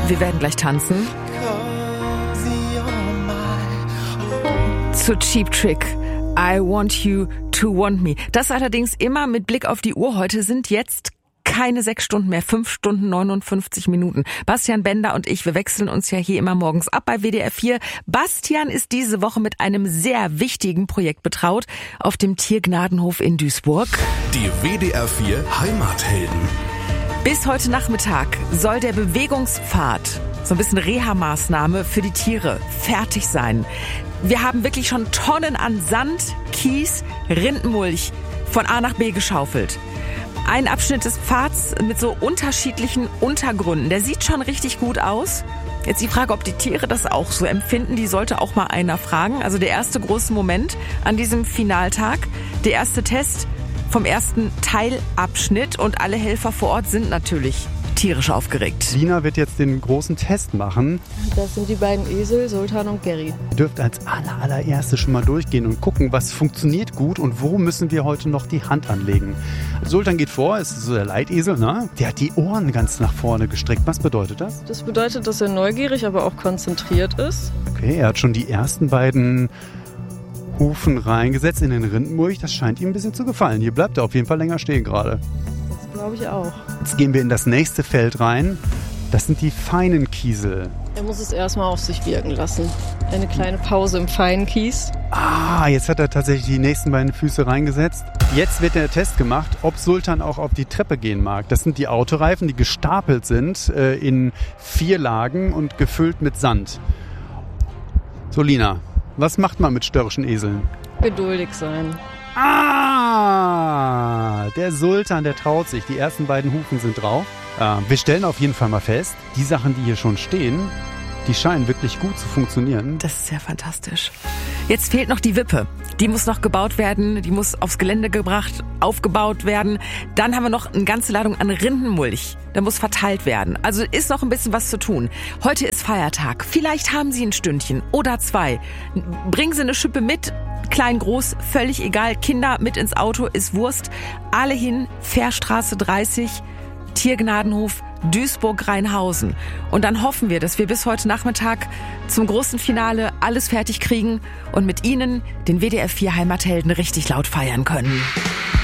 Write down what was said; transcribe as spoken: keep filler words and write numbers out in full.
Wir werden gleich tanzen. Zu Cheap Trick. I want you to want me. Das allerdings immer mit Blick auf die Uhr. Heute sind jetzt keine sechs Stunden mehr, fünf Stunden neunundfünfzig Minuten. Bastian Bender und ich, wir wechseln uns ja hier immer morgens ab bei W D R vier. Bastian ist diese Woche mit einem sehr wichtigen Projekt betraut auf dem Tiergnadenhof in Duisburg. Die W D R vier Heimathelden. Bis heute Nachmittag soll der Bewegungspfad, so ein bisschen Reha-Maßnahme für die Tiere, fertig sein. Wir haben wirklich schon Tonnen an Sand, Kies, Rindenmulch von A nach B geschaufelt. Ein Abschnitt des Pfads mit so unterschiedlichen Untergründen. Der sieht schon richtig gut aus. Jetzt die Frage, ob die Tiere das auch so empfinden, die sollte auch mal einer fragen. Also der erste große Moment an diesem Finaltag, der erste Test vom ersten Teilabschnitt und alle Helfer vor Ort sind natürlich tierisch aufgeregt. Lina wird jetzt den großen Test machen. Das sind die beiden Esel, Sultan und Gary. Ihr dürft als aller, allererste schon mal durchgehen und gucken, was funktioniert gut und wo müssen wir heute noch die Hand anlegen. Sultan geht vor, ist so der Leitesel, ne? Der hat die Ohren ganz nach vorne gestreckt. Was bedeutet das? Das bedeutet, dass er neugierig, aber auch konzentriert ist. Okay, er hat schon die ersten beiden Hufen reingesetzt in den Rindenmulch. Das scheint ihm ein bisschen zu gefallen. Hier bleibt er auf jeden Fall länger stehen gerade. Das glaube ich auch. Jetzt gehen wir in das nächste Feld rein. Das sind die feinen Kiesel. Er muss es erstmal auf sich wirken lassen. Eine kleine Pause im feinen Kies. Ah, jetzt hat er tatsächlich die nächsten beiden Füße reingesetzt. Jetzt wird der Test gemacht, ob Sultan auch auf die Treppe gehen mag. Das sind die Autoreifen, die gestapelt sind äh, in vier Lagen und gefüllt mit Sand. So, Lina, was macht man mit störrischen Eseln? Geduldig sein. Ah, der Sultan, der traut sich. Die ersten beiden Hufen sind drauf. Äh, wir stellen auf jeden Fall mal fest, die Sachen, die hier schon stehen, die scheinen wirklich gut zu funktionieren. Das ist ja fantastisch. Jetzt fehlt noch die Wippe. Die muss noch gebaut werden, die muss aufs Gelände gebracht, aufgebaut werden. Dann haben wir noch eine ganze Ladung an Rindenmulch. Da muss verteilt werden. Also ist noch ein bisschen was zu tun. Heute ist Feiertag. Vielleicht haben Sie ein Stündchen oder zwei. Bringen Sie eine Schippe mit. Klein, groß, völlig egal. Kinder mit ins Auto, ist Wurst. Alle hin, Fährstraße dreißig, Tiergnadenhof, Duisburg-Rheinhausen. Und dann hoffen wir, dass wir bis heute Nachmittag zum großen Finale alles fertig kriegen und mit Ihnen, den W D R vier Heimathelden, richtig laut feiern können.